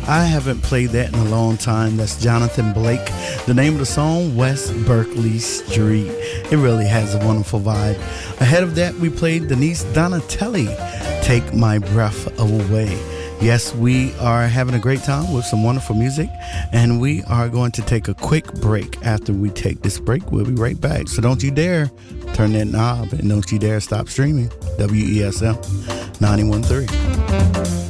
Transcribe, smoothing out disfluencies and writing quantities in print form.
I haven't played that in a long time. That's Jonathan Blake. The name of the song, West Berkeley Street. It really has a wonderful vibe. Ahead of that, we played Denise Donatelli, Take My Breath Away. Yes, we are having a great time with some wonderful music, and we are going to take a quick break. After we take this break, we'll be right back. So don't you dare turn that knob, and don't you dare stop streaming. WESM 91.3.